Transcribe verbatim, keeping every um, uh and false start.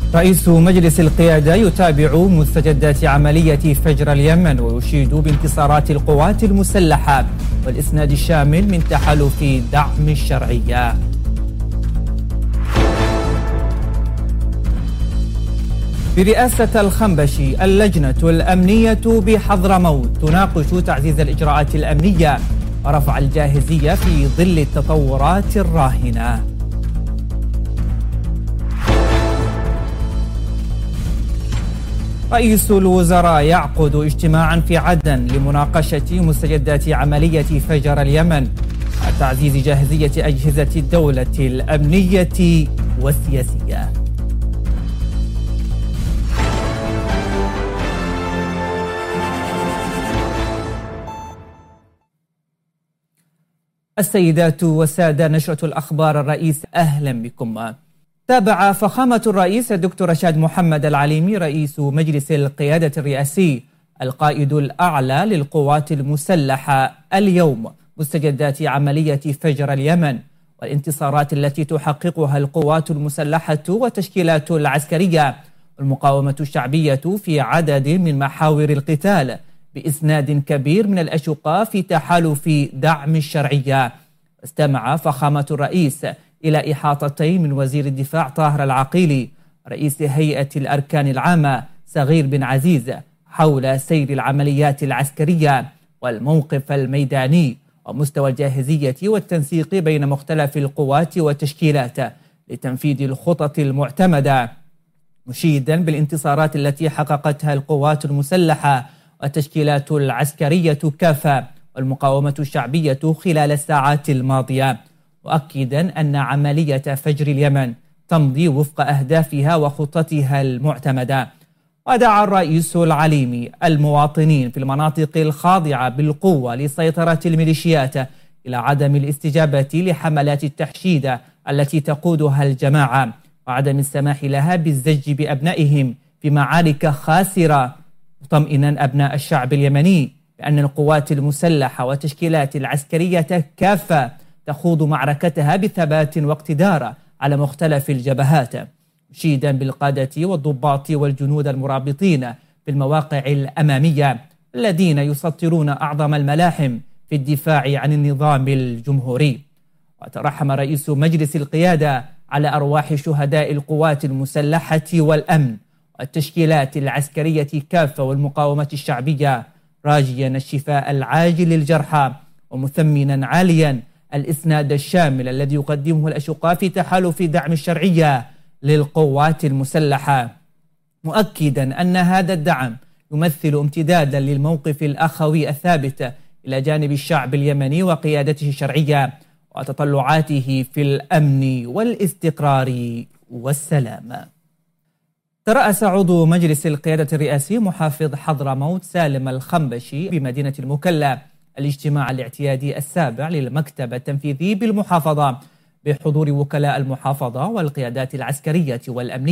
رئيس مجلس القيادة يتابع مستجدات عملية فجر اليمن ويشيد بانتصارات القوات المسلحة والإسناد الشامل من تحالف دعم الشرعية. برئاسة الخنبشي اللجنة الأمنية بحضرموت تناقش تعزيز الإجراءات الأمنية ورفع الجاهزية في ظل التطورات الراهنة. رئيس الوزراء يعقد اجتماعا في عدن لمناقشة مستجدات عملية فجر اليمن وتعزيز جاهزية أجهزة الدولة الأمنية والسياسية. السيدات والسادة، نشرة الأخبار الرئيس، أهلا بكم. تابع فخامة الرئيس الدكتور رشاد محمد العليمي رئيس مجلس القيادة الرئاسي القائد الأعلى للقوات المسلحة اليوم مستجدات عملية فجر اليمن والانتصارات التي تحققها القوات المسلحة والتشكيلات العسكرية والمقاومة الشعبية في عدد من محاور القتال بإسناد كبير من الأشقاء في تحالف دعم الشرعية. استمع فخامة الرئيس إلى إحاطتين من وزير الدفاع طاهر العقيلي رئيس هيئة الأركان العامة صغير بن عزيز حول سير العمليات العسكرية والموقف الميداني ومستوى الجاهزية والتنسيق بين مختلف القوات والتشكيلات لتنفيذ الخطط المعتمدة، مشيدا بالانتصارات التي حققتها القوات المسلحة والتشكيلات العسكرية كافة والمقاومة الشعبية خلال الساعات الماضية، مؤكدا أن عملية فجر اليمن تمضي وفق أهدافها وخطتها المعتمدة. ودعا الرئيس العليمي المواطنين في المناطق الخاضعة بالقوة لسيطرة الميليشيات إلى عدم الاستجابة لحملات التحشيد التي تقودها الجماعة وعدم السماح لها بالزج بأبنائهم في معارك خاسرة، مطمئنا أبناء الشعب اليمني بأن القوات المسلحة والتشكيلات العسكرية كافة تخوض معركتها بثبات واقتدار على مختلف الجبهات، مشيدا بالقادة والضباط والجنود المرابطين في المواقع الأمامية الذين يسطرون أعظم الملاحم في الدفاع عن النظام الجمهوري. وترحم رئيس مجلس القيادة على أرواح شهداء القوات المسلحة والأمن والتشكيلات العسكرية كافة والمقاومة الشعبية، راجيا الشفاء العاجل للجرحى ومثمنا عاليا الإسناد الشامل الذي يقدمه الأشقاء في تحالف دعم الشرعية للقوات المسلحة، مؤكدا أن هذا الدعم يمثل امتدادا للموقف الأخوي الثابت إلى جانب الشعب اليمني وقيادته الشرعية وتطلعاته في الأمن والاستقرار والسلام. ترأس عضو مجلس القيادة الرئاسي محافظ حضرموت سالم الخنبشي بمدينة المكلا الاجتماع الاعتيادي السابع للمكتب التنفيذي بالمحافظة بحضور وكلاء المحافظة والقيادات العسكرية والأمنية